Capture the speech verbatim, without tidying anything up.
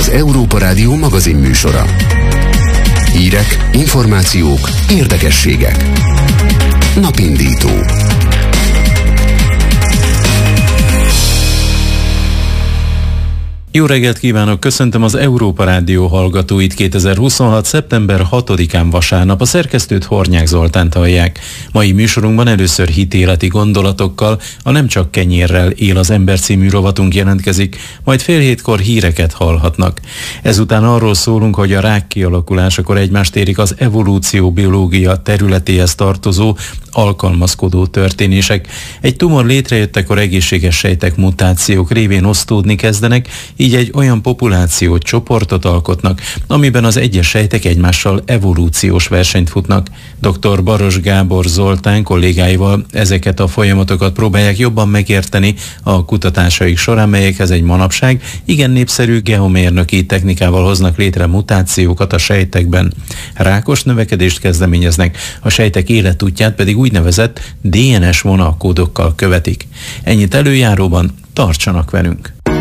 Európa Rádió magazin műsora. Hírek, információk, érdekességek. Napindító. Jó reggelt kívánok, köszöntöm az Európa Rádió hallgatóit. kétezer-huszonhat. szeptember hatodikán vasárnap a szerkesztőt, Hornyák Zoltánt hallják. Mai műsorunkban először hitéleti gondolatokkal, a Nem csak kenyérrel él az ember című rovatunk jelentkezik, majd fél hétkor híreket hallhatnak. Ezután arról szólunk, hogy a rák kialakulásakor egymást érik az evolúció biológia területéhez tartozó alkalmazkodó történések. Egy tumor létrejöttekor egészséges sejtek mutációk révén osztódni kezdenek, így egy olyan populációt, csoportot alkotnak, amiben az egyes sejtek egymással evolúciós versenyt futnak. doktor Baros Gábor Zoltán kollégáival ezeket a folyamatokat próbálják jobban megérteni a kutatásaik során, melyekhez egy manapság igen népszerű geomérnöki technikával hoznak létre mutációkat a sejtekben. Rákos növekedést kezdeményeznek, a sejtek életútját pedig úgynevezett dé en es vonalkódokkal követik. Ennyit előjáróban, tartsanak velünk!